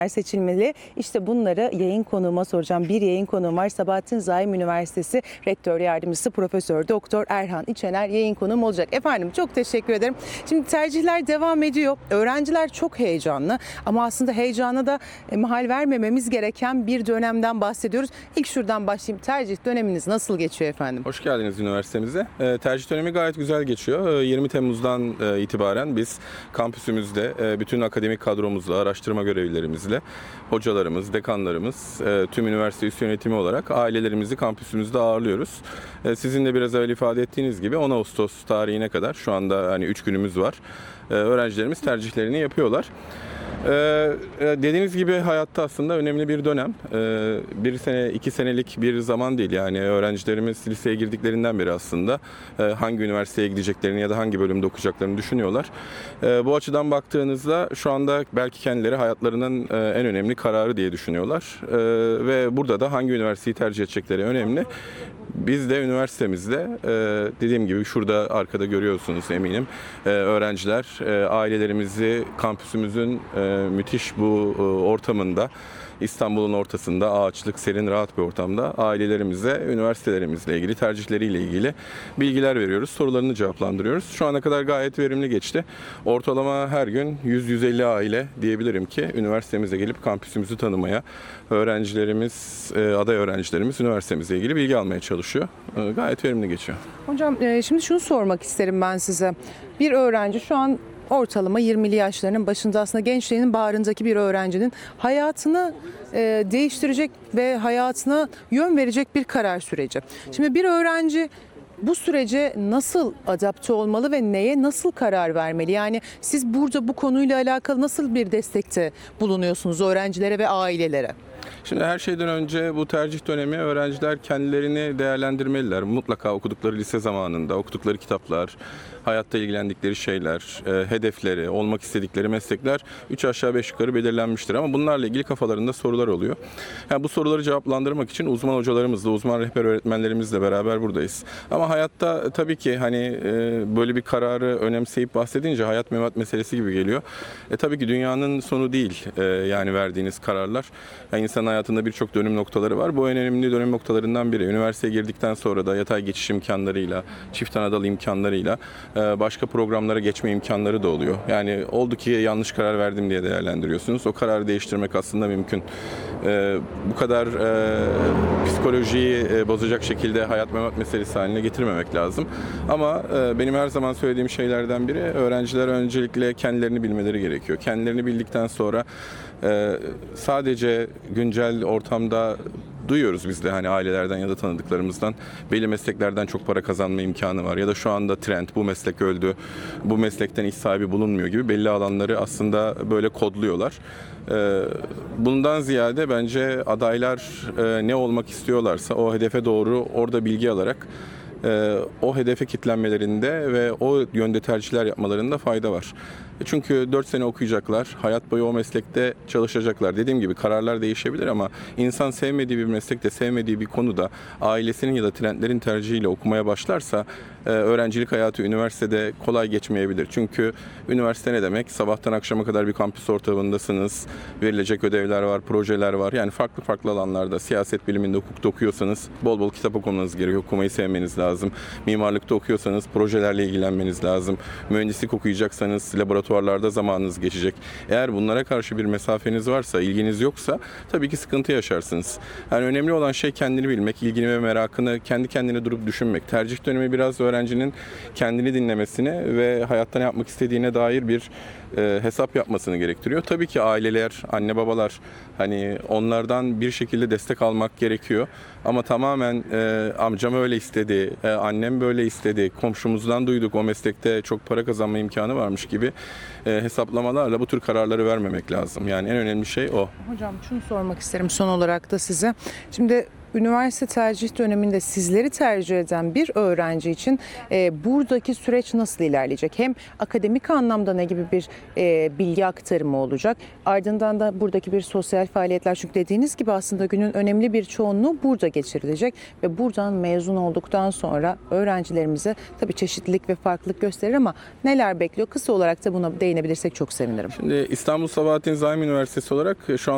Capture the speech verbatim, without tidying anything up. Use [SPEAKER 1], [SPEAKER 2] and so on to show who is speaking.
[SPEAKER 1] seçilmeli. İşte bunları yayın konuğuma soracağım. Bir yayın konuğum var. Sabahattin Zaim Üniversitesi Rektör Yardımcısı Profesör Doktor Erhan İçener yayın konuğum olacak. Efendim çok teşekkür ederim. Şimdi tercihler devam ediyor. Öğrenciler çok heyecanlı ama aslında heyecana da mahal vermememiz gereken bir dönemden bahsediyoruz. İlk şuradan başlayayım. Tercih döneminiz nasıl geçiyor efendim?
[SPEAKER 2] Hoş geldiniz üniversitemize. E, tercih dönemi gayet güzel geçiyor. E, yirmi Temmuz'dan e, itibaren biz kampüsümüzde e, bütün akademik kadromuzla, araştırma görevlilerimizle, hocalarımız, dekanlarımız, e, tüm üniversite üst yönetimi olarak ailelerimizi kampüsümüzde ağırlıyoruz. E, sizin de biraz evvel ifade ettiğiniz gibi on Ağustos tarihine kadar şu anda hani üç günümüz var. E, öğrencilerimiz tercihlerini yapıyorlar. Ee, dediğiniz gibi hayatta aslında önemli bir dönem. Ee, bir sene, iki senelik bir zaman değil. Yani öğrencilerimiz liseye girdiklerinden beri aslında e, hangi üniversiteye gideceklerini ya da hangi bölümde okuyacaklarını düşünüyorlar. Ee, bu açıdan baktığınızda şu anda belki kendileri hayatlarının e, en önemli kararı diye düşünüyorlar. Ee, ve burada da hangi üniversiteyi tercih edecekleri önemli. Biz de üniversitemizde e, dediğim gibi şurada arkada görüyorsunuz eminim e, öğrenciler e, ailelerimizi kampüsümüzün e, müthiş bu e, ortamında İstanbul'un ortasında ağaçlık, serin, rahat bir ortamda ailelerimize üniversitelerimizle ilgili tercihleriyle ilgili bilgiler veriyoruz. Sorularını cevaplandırıyoruz. Şu ana kadar gayet verimli geçti. Ortalama her gün yüz yüz elli aile diyebilirim ki üniversitemize gelip kampüsümüzü tanımaya, öğrencilerimiz, aday öğrencilerimiz üniversitemizle ilgili bilgi almaya çalışıyor. Gayet verimli geçiyor.
[SPEAKER 1] Hocam şimdi şunu sormak isterim ben size. Bir öğrenci şu an ortalama yirmili yaşlarının başında aslında gençliğinin bağrındaki bir öğrencinin hayatını e, değiştirecek ve hayatına yön verecek bir karar süreci. Şimdi bir öğrenci bu sürece nasıl adapte olmalı ve neye nasıl karar vermeli? Yani siz burada bu konuyla alakalı nasıl bir destekte bulunuyorsunuz öğrencilere ve ailelere?
[SPEAKER 2] Şimdi her şeyden önce bu tercih dönemi öğrenciler kendilerini değerlendirmeliler. Mutlaka okudukları lise zamanında, okudukları kitaplar, hayatta ilgilendikleri şeyler, e, hedefleri, olmak istedikleri meslekler üç aşağı beş yukarı belirlenmiştir. Ama bunlarla ilgili kafalarında sorular oluyor. Yani bu soruları cevaplandırmak için uzman hocalarımızla, uzman rehber öğretmenlerimizle beraber buradayız. Ama hayatta tabii ki hani e, böyle bir kararı önemseyip bahsedince hayat memat meselesi gibi geliyor. E, tabii ki dünyanın sonu değil e, yani verdiğiniz kararlar. Yani İnsanın hayatında birçok dönüm noktaları var. Bu en önemli dönüm noktalarından biri. Üniversiteye girdikten sonra da yatay geçiş imkanlarıyla, çift anadal imkanlarıyla başka programlara geçme imkanları da oluyor. Yani oldu ki yanlış karar verdim diye değerlendiriyorsunuz. O kararı değiştirmek aslında mümkün. Bu kadar psikolojiyi bozacak şekilde hayat memat meselesi haline getirmemek lazım. Ama benim her zaman söylediğim şeylerden biri öğrenciler öncelikle kendilerini bilmeleri gerekiyor. Kendilerini bildikten sonra sadece güncel ortamda duyuyoruz biz de hani ailelerden ya da tanıdıklarımızdan belli mesleklerden çok para kazanma imkanı var ya da şu anda trend bu meslek öldü, bu meslekten iş sahibi bulunmuyor gibi belli alanları aslında böyle kodluyorlar. Bundan ziyade bence adaylar ne olmak istiyorlarsa o hedefe doğru orada bilgi alarak o hedefe kitlenmelerinde ve o yönde tercihler yapmalarında fayda var. Çünkü dört sene okuyacaklar, hayat boyu o meslekte çalışacaklar. Dediğim gibi kararlar değişebilir ama insan sevmediği bir meslekte, sevmediği bir konuda ailesinin ya da trendlerin tercihiyle okumaya başlarsa öğrencilik hayatı üniversitede kolay geçmeyebilir. Çünkü üniversite ne demek? Sabahtan akşama kadar bir kampüs ortamındasınız, verilecek ödevler var, projeler var. Yani farklı farklı alanlarda, siyaset biliminde, hukukta okuyorsanız bol bol kitap okumanız gerekiyor, okumayı sevmeniz lazım. Mimarlıkta okuyorsanız projelerle ilgilenmeniz lazım. Mühendislik okuyacaksanız laboratuvarlarda zamanınız geçecek. Eğer bunlara karşı bir mesafeniz varsa, ilginiz yoksa tabii ki sıkıntı yaşarsınız. Yani önemli olan şey kendini bilmek, ilgini ve merakını kendi kendine durup düşünmek. Tercih dönemi biraz öğrencinin kendini dinlemesini ve hayatta ne yapmak istediğine dair bir e, hesap yapmasını gerektiriyor. Tabii ki aileler, anne babalar hani onlardan bir şekilde destek almak gerekiyor. Ama tamamen e, amcam öyle istedi, e, annem böyle istedi, komşumuzdan duyduk o meslekte çok para kazanma imkanı varmış gibi e, hesaplamalarla bu tür kararları vermemek lazım. Yani en önemli şey o.
[SPEAKER 1] Hocam şunu sormak isterim son olarak da size. Şimdi üniversite tercih döneminde sizleri tercih eden bir öğrenci için e, buradaki süreç nasıl ilerleyecek? Hem akademik anlamda ne gibi bir e, bilgi aktarımı olacak? Ardından da buradaki bir sosyal faaliyetler. Çünkü dediğiniz gibi aslında günün önemli bir çoğunluğu burada geçirilecek. Ve buradan mezun olduktan sonra öğrencilerimize tabii çeşitlilik ve farklılık gösterir ama neler bekliyor? Kısa olarak da buna değinebilirsek çok sevinirim.
[SPEAKER 2] Şimdi İstanbul Sabahattin Zaim Üniversitesi olarak şu an